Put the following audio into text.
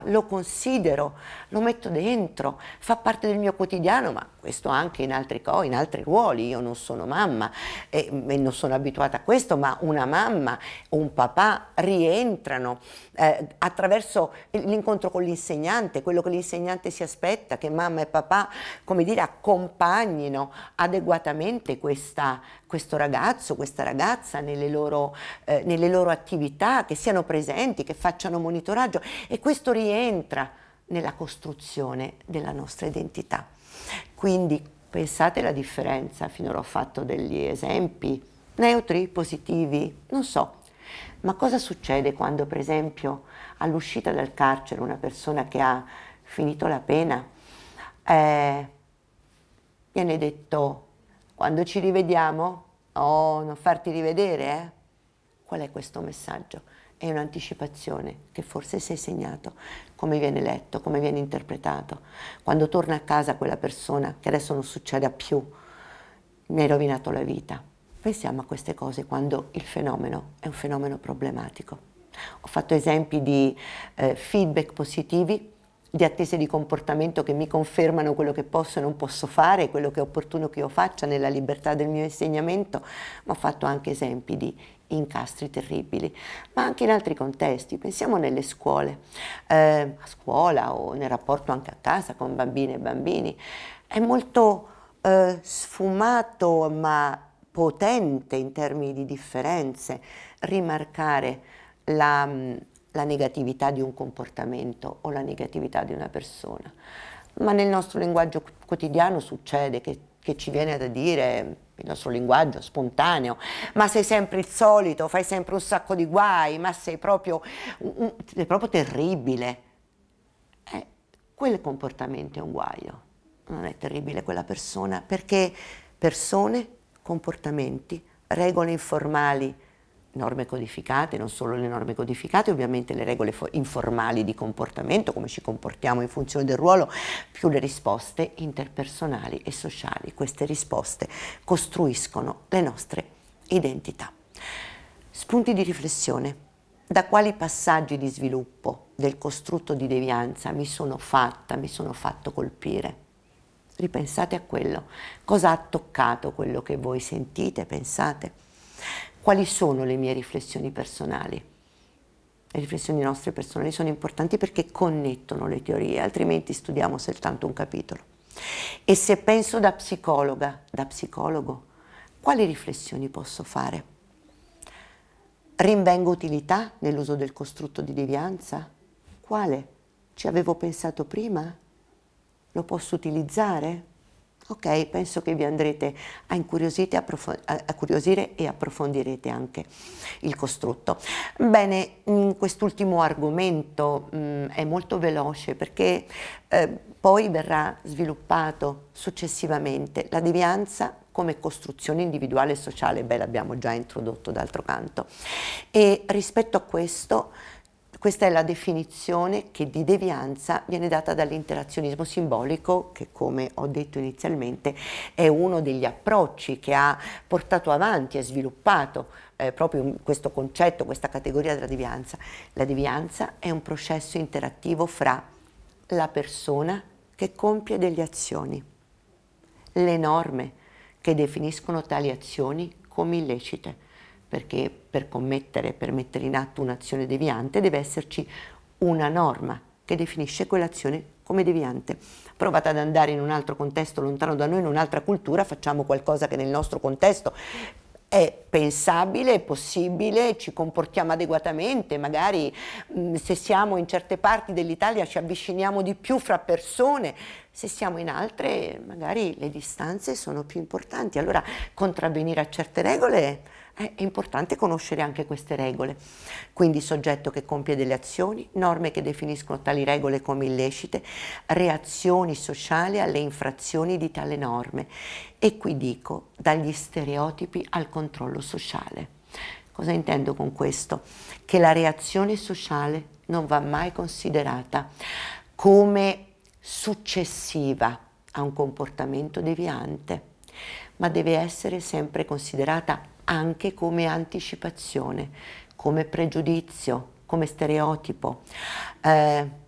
lo considero, lo metto dentro, fa parte del mio quotidiano, ma questo anche in in altri ruoli. Io non sono mamma e non sono abituata a questo, ma una mamma o un papà rientrano attraverso l'incontro con l'insegnante, quello che l'insegnante si aspetta, che mamma e papà, come dire, accompagnino adeguatamente questo ragazzo, questa ragazza nelle loro attività, che siano presenti, che facciano monitoraggio, e questo rientra nella costruzione della nostra identità. Quindi pensate alla differenza. Finora ho fatto degli esempi neutri, positivi, non so, ma cosa succede quando, per esempio, all'uscita dal carcere una persona che ha finito la pena viene detto: quando ci rivediamo, oh, non farti rivedere, eh? Qual è questo messaggio? È un'anticipazione che forse sei segnato, come viene letto, come viene interpretato. Quando torna a casa quella persona, che adesso non succede più, mi hai rovinato la vita. Pensiamo a queste cose quando il fenomeno è un fenomeno problematico. Ho fatto esempi di feedback positivi, di attese di comportamento che mi confermano quello che posso e non posso fare, quello che è opportuno che io faccia nella libertà del mio insegnamento, ma ho fatto anche esempi di incastri terribili, ma anche in altri contesti. Pensiamo nelle scuole, a scuola o nel rapporto anche a casa con bambine e bambini. È molto sfumato ma potente in termini di differenze rimarcare la negatività di un comportamento o la negatività di una persona. Ma nel nostro linguaggio quotidiano succede che ci viene da dire, il nostro linguaggio spontaneo: ma sei sempre il solito, fai sempre un sacco di guai, ma sei proprio terribile. Quel comportamento è un guaio, non è terribile quella persona, perché persone, comportamenti, regole informali, norme codificate, non solo le norme codificate, ovviamente le regole informali di comportamento, come ci comportiamo in funzione del ruolo, più le risposte interpersonali e sociali. Queste risposte costruiscono le nostre identità. Spunti di riflessione. Da quali passaggi di sviluppo del costrutto di devianza mi sono fatto colpire? Ripensate a quello. Cosa ha toccato quello che voi sentite, pensate? Quali sono le mie riflessioni personali? Le riflessioni nostre personali sono importanti perché connettono le teorie, altrimenti studiamo soltanto un capitolo. E se penso da psicologa, da psicologo, quali riflessioni posso fare? Rinvengo utilità nell'uso del costrutto di devianza? Quale? Ci avevo pensato prima? Lo posso utilizzare? Ok, penso che vi andrete a incuriosire e approfondirete anche il costrutto. Bene, quest'ultimo argomento è molto veloce perché poi verrà sviluppato successivamente. La devianza come costruzione individuale e sociale, l'abbiamo già introdotto d'altro canto. E rispetto a questo, questa è la definizione che di devianza viene data dall'interazionismo simbolico, che, come ho detto inizialmente, è uno degli approcci che ha portato avanti e sviluppato proprio questo concetto, questa categoria della devianza. La devianza è un processo interattivo fra la persona che compie delle azioni, le norme che definiscono tali azioni come illecite, perché per mettere in atto un'azione deviante deve esserci una norma che definisce quell'azione come deviante. Provate ad andare in un altro contesto lontano da noi, in un'altra cultura, facciamo qualcosa che nel nostro contesto è pensabile, è possibile, ci comportiamo adeguatamente, magari se siamo in certe parti dell'Italia ci avviciniamo di più fra persone, se siamo in altre magari le distanze sono più importanti. Allora contravvenire a certe regole è importante conoscere anche queste regole. Quindi soggetto che compie delle azioni, norme che definiscono tali regole come illecite, reazioni sociali alle infrazioni di tale norme. E qui dico, dagli stereotipi al controllo sociale. Cosa intendo con questo? Che la reazione sociale non va mai considerata come successiva a un comportamento deviante, ma deve essere sempre considerata anche come anticipazione, come pregiudizio, come stereotipo.